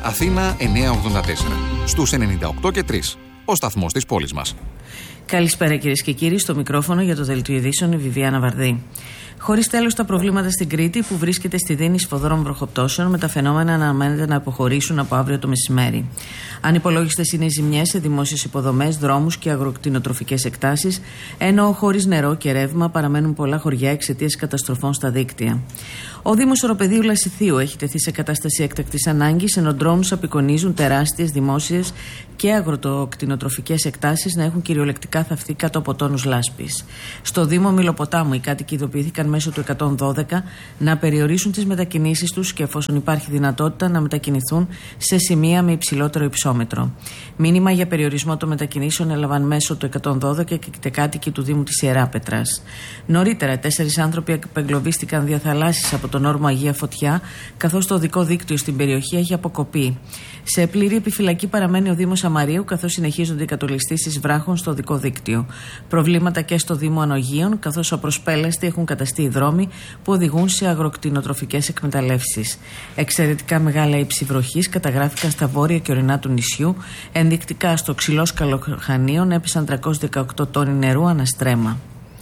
Αθήνα 984. Στους 98 και 3. Ο σταθμός της πόλης μας. Καλησπέρα κυρίες και κύριοι. Στο μικρόφωνο για το Δελτίο Ειδήσεων η Βιβιάνα Βαρδή. Χωρίς τέλος τα προβλήματα στην Κρήτη, που βρίσκεται στη δίνη σφοδρών βροχοπτώσεων, με τα φαινόμενα να αναμένεται να αποχωρήσουν από αύριο το μεσημέρι. Ανυπολόγιστες είναι οι ζημιές σε δημόσιες υποδομές, δρόμους και αγροκτηνοτροφικές εκτάσεις, ενώ χωρίς νερό και ρεύμα παραμένουν πολλά χωριά εξαιτίας καταστροφών στα δίκτυα. Ο Δήμος Οροπεδίου Λασιθίου έχει τεθεί σε κατάσταση έκτακτης ανάγκης, ενώ ντρόουνς απεικονίζουν τεράστιες δημόσιες και αγροκτηνοτροφικές εκτάσεις να έχουν κυριολεκτικά θαυτεί κάτω από τόνους λάσπης. Στο Δήμο Μιλοποτάμου οι κάτοικοι ειδοποιήθηκαν μέσω του 112 να περιορίσουν τις μετακινήσεις τους και, εφόσον υπάρχει δυνατότητα, να μετακινηθούν σε σημεία με υψηλότερο υψόμετρο. Μήνυμα για περιορισμό των μετακινήσεων έλαβαν μέσω του 112 και κάτοικοι του Δήμου της Ιεράπετρας. Νωρίτερα, 4 άνθρωποι απεγκλωβίστηκαν διαθαλάσσης από τον όρμο Αγία Φωτιά, καθώς το οδικό δίκτυο στην περιοχή έχει αποκοπεί. Σε πλήρη επιφυλακή παραμένει ο Δήμος Αμαρίου, καθώς συνεχίζονται οι κατολιστήσεις βράχων στο οδικό δίκτυο. Προβλήματα και στο Δήμο Ανογείων, καθώς απροσπέλαστοι έχουν καταστεί οι δρόμοι που οδηγούν σε αγροκτηνοτροφικές εκμεταλλεύσεις. Εξαιρετικά μεγάλα ύψη βροχής καταγράφηκαν στα βόρεια και ορεινά του νησιού. Ενδεικτικά στο Ξυλόσκαλο Χανίων έπεσαν 318 τόνοι νερού αναστρέμα.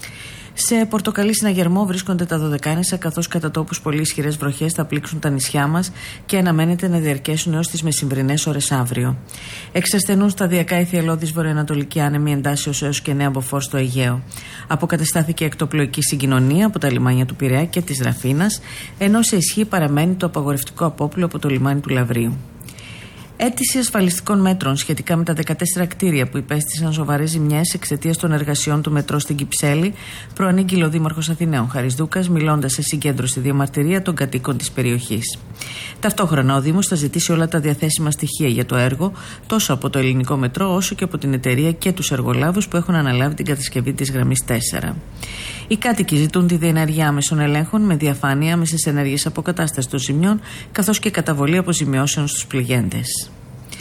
Σε Πορτοκαλί συναγερμό βρίσκονται τα Δωδεκάνησα, καθώς κατά τόπους πολύ ισχυρές βροχές θα πλήξουν τα νησιά μας και αναμένεται να διαρκέσουν έως τις μεσημβρινές ώρες αύριο. Εξασθενούν σταδιακά οι θυελλώδεις βορειοανατολικοί άνεμοι εντάσσεως έως και νέα μποφόρ στο Αιγαίο. Αποκαταστάθηκε εκτοπλοϊκή συγκοινωνία από τα λιμάνια του Πειραιά και της Ραφίνας, ενώ σε ισχύ παραμένει το απαγορευτικό απόπλοιο από το λιμάνι του Λαβρίου. Αίτηση ασφαλιστικών μέτρων σχετικά με τα 14 κτίρια που υπέστησαν σοβαρές ζημιές εξαιτίας των εργασιών του μετρό στην Κυψέλη, προανήγγειλε ο Δήμαρχος Αθηναίων Χαρίς Δούκας, μιλώντας σε συγκέντρωση διαμαρτυρία των κατοίκων της περιοχής. Ταυτόχρονα, ο Δήμος θα ζητήσει όλα τα διαθέσιμα στοιχεία για το έργο, τόσο από το ελληνικό μετρό όσο και από την εταιρεία και τους εργολάβους που έχουν αναλάβει την κατασκευή της γραμμής 4. Οι κάτοικοι ζητούν τη διενέργεια άμεσων ελέγχων με διαφάνεια, άμεσες ενέργειες αποκατάστασης των ζημιών, καθώς και καταβολή αποζημιώσεων στους πληγέντες.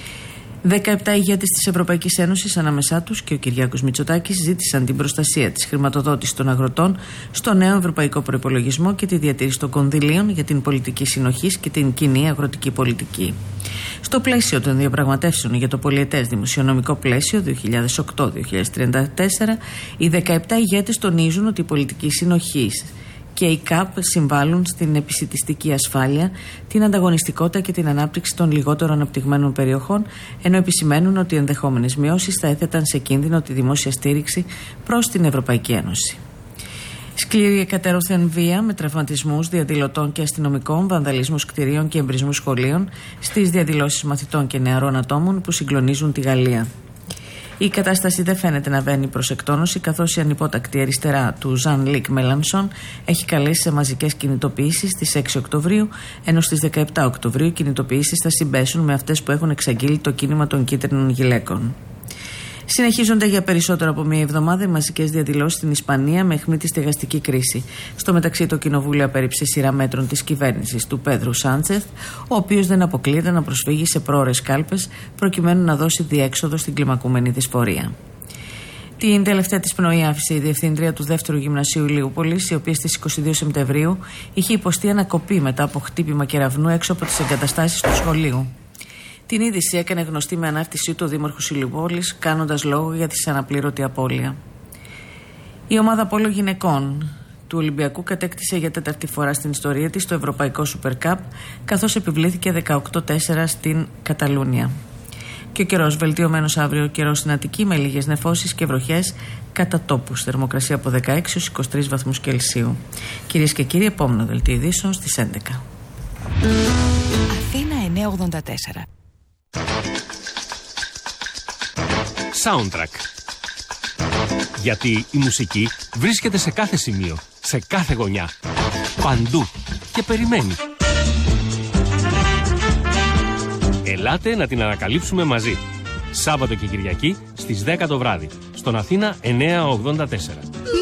17 ηγέτες της Ευρωπαϊκής Ένωσης, ανάμεσά τους και ο Κυριάκος Μητσοτάκης, ζήτησαν την προστασία της χρηματοδότησης των αγροτών στο νέο ευρωπαϊκό προϋπολογισμό και τη διατήρηση των κονδυλίων για την πολιτική συνοχής και την κοινή αγροτική πολιτική. Στο πλαίσιο των διαπραγματεύσεων για το πολιετές δημοσιονομικό πλαίσιο 2008-2034, οι 17 ηγέτες τονίζουν ότι η πολιτική συνοχής και η ΚΑΠ συμβάλλουν στην επισιτιστική ασφάλεια, την ανταγωνιστικότητα και την ανάπτυξη των λιγότερο αναπτυγμένων περιοχών, ενώ επισημαίνουν ότι οι ενδεχόμενες μειώσεις θα έθεταν σε κίνδυνο τη δημόσια στήριξη προς την Ευρωπαϊκή Ένωση. Σκληρή εκατέρωθεν βία με τραυματισμούς διαδηλωτών και αστυνομικών, βανδαλισμούς κτηρίων και εμπρισμούς σχολείων στις διαδηλώσεις μαθητών και νεαρών ατόμων που συγκλονίζουν τη Γαλλία. Η κατάσταση δεν φαίνεται να βαίνει προς εκτόνωση, καθώς η ανυπότακτη αριστερά του Ζαν-Λικ Μελανσόν έχει καλέσει σε μαζικές κινητοποιήσεις στις 6 Οκτωβρίου, ενώ στις 17 Οκτωβρίου οι κινητοποιήσεις θα συμπέσουν με αυτές που έχουν εξαγγείλει το κίνημα των κίτρινων γυλαίκων. Συνεχίζονται για περισσότερο από μία εβδομάδα οι μαζικές διαδηλώσεις στην Ισπανία με αιχμή τη στεγαστική κρίση. Στο μεταξύ, το Κοινοβούλιο απέρριψε σειρά μέτρων της κυβέρνησης του Πέδρου Σάντσεθ, ο οποίος δεν αποκλείεται να προσφύγει σε πρόωρες κάλπες προκειμένου να δώσει διέξοδο στην κλιμακούμενη δυσφορία. Την τελευταία της πνοή άφησε η διευθύντρια του 2ου Γυμνασίου Ηλιούπολης, η οποία στις 22 Σεπτεμβρίου είχε υποστεί ανακοπή μετά από χτύπημα κεραυνού έξω από τις εγκαταστάσεις του σχολείου. Την είδηση έκανε γνωστή με ανάρτησή του ο Δήμαρχος Ηλιούπολης, κάνοντας λόγο για τη αναπλήρωτη απώλεια. Η ομάδα πόλο γυναικών του Ολυμπιακού κατέκτησε για 4η φορά στην ιστορία της το Ευρωπαϊκό Super Cup, καθώς επιβλήθηκε 18-4 στην Καταλούνια. Και ο καιρός βελτιωμένος αύριο, καιρός στην Αττική με λίγες νεφώσεις και βροχές κατά τόπους. Θερμοκρασία από 16 23 βαθμούς Κελσίου. Κυρίες και κύριοι, επόμενο δελτίο ειδήσεων στις 11. Αθήνα 984. Soundtrack. Γιατί η μουσική βρίσκεται σε κάθε σημείο, σε κάθε γωνιά, παντού και περιμένει. Ελάτε να την ανακαλύψουμε μαζί. Σάββατο και Κυριακή στις 10 το βράδυ, στον Αθήνα 984.